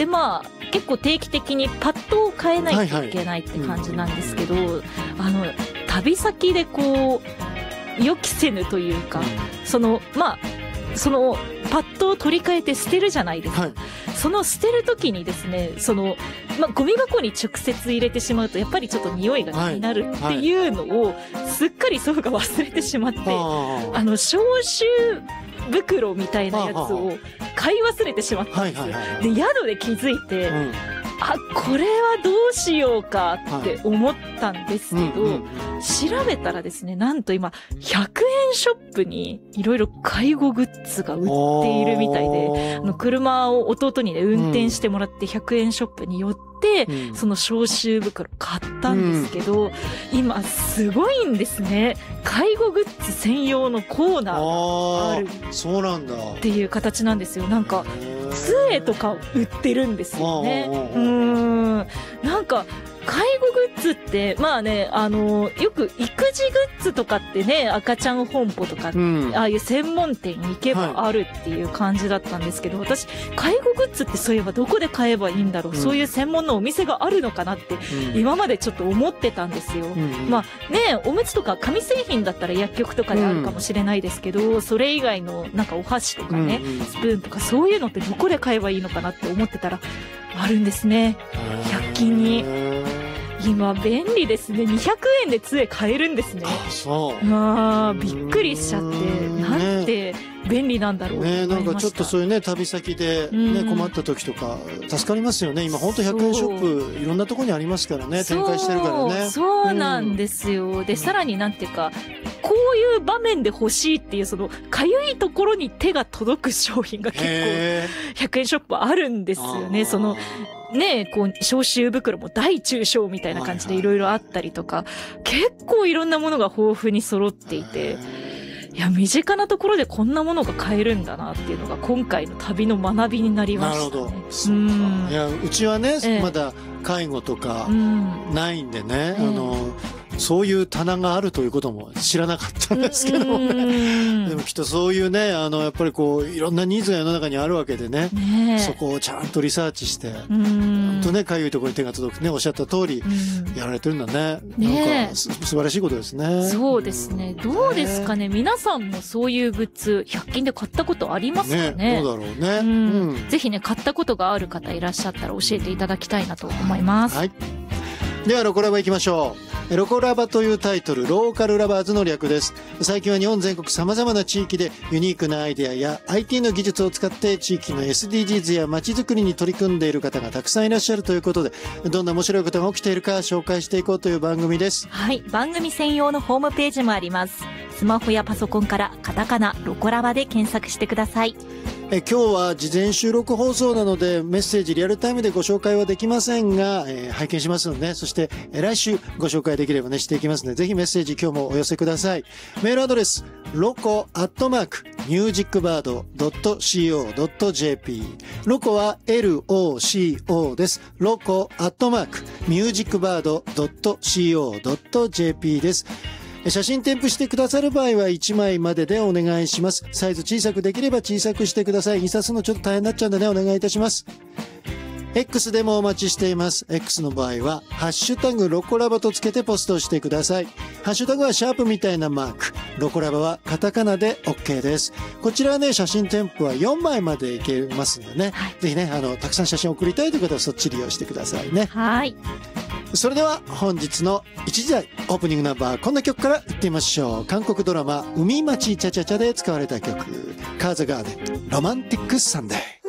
でまあ結構定期的にパッドを変えないといけないって感じなんですけど、旅先でこう予期せぬというか、そのパッドを取り替えて捨てるじゃないですか。その捨てるときにですね、ゴミ箱に直接入れてしまうと、やっぱりちょっと匂いが気になるっていうのを、すっかり祖父が忘れてしまって、消臭袋みたいなやつを買い忘れてしまったんですよ。で、宿で気づいて、これはどうしようかって思ったんですけど、調べたらですね、なんと今、100円ショップにいろいろ介護グッズが売っているみたいで、車を弟にね、運転してもらって100円ショップに寄って、その消臭袋買ったんですけど、今すごいんですね。介護グッズ専用のコーナーがある。 そうなんだ。 っていう形なんですよ。なんか、杖とか売ってるんですよね。なんか、介護グッズって、まあね、よく育児グッズとかってね、赤ちゃん本舗とか、ああいう専門店に行けばあるっていう感じだったんですけど、私、介護グッズってそういえばどこで買えばいいんだろう、そういう専門のお店があるのかなって、今までちょっと思ってたんですよ。まあね、おむつとか紙製品だったら薬局とかであるかもしれないですけど、それ以外のなんかお箸とかね、スプーンとかそういうのってどこで買えばいいのかなって思ってたら、あるんですね。100均に。今便利ですね。200円で杖買えるんですね。 そう。 びっくりしちゃって、なんて便利なんだろうと思いました。 なんかちょっとそういうね、旅先でね、困った時とか、助かりますよね。今ほんと100円ショップ、いろんなところにありますからね、展開してるからね。 そうなんですよ。で、さらになんていうか、こういう場面で欲しいっていう、かゆいところに手が届く商品が結構、100円ショップあるんですよね。ねえ、こう、消臭袋も大中小みたいな感じでいろいろあったりとか、結構いろんなものが豊富に揃っていて、いや、身近なところでこんなものが買えるんだなっていうのが今回の旅の学びになりましたね。 なるほど。そうか。いや、うちはね、まだ介護とかないんでね、そういう棚があるということも知らなかったんですけどもね。でもきっとそういうね、やっぱりこう、いろんなニーズが世の中にあるわけでね、そこをちゃんとリサーチして、本当ね、かゆいところに手が届くね、おっしゃった通り、やられてるんだね。なんか、素晴らしいことですね。 そうですね。どうですかね。皆さんもそういうグッズ、100均で買ったことありますかね。 どうだろうね。 ぜひね、買ったことがある方いらっしゃったら教えていただきたいなと思います。 はい。ではロコラバ行きましょう。ロコラバというタイトル、ローカルラバーズの略です。最近は日本全国様々な地域でユニークなアイデアや IT の技術を使って地域の SDGs や街づくりに取り組んでいる方がたくさんいらっしゃるということで、どんな面白いことが起きているか紹介していこうという番組です。 はい、番組専用のホームページもあります。スマホやパソコンからカタカナロコラバで検索してください。 今日は事前収録放送なのでメッセージリアルタイムでご紹介はできませんが、拝見しますので、そして来週ご紹介できればねしていきますので、ぜひメッセージ今日もお寄せください。メールアドレスloco@musicbird.co.jp、 ロコは LOCO です。loco@musicbird.co.jp です。写真添付してくださる場合は1枚まででお願いします。サイズ小さくできれば小さくしてください。印刷するのちょっと大変になっちゃうんでね、お願いいたします。X でもお待ちしています。X の場合は、ハッシュタグロコラバとつけてポストしてください。ハッシュタグはシャープみたいなマーク。ロコラバはカタカナで OK です。こちらはね、写真添付は4枚までいけますんでね。ぜひね、たくさん写真送りたいという方はそっち利用してくださいね。 はい。 それでは本日の1時台オープニングナンバー、こんな曲からいってみましょう。韓国ドラマ海町チャチャチャで使われた曲、カーザガーデンロマンティックサンデー。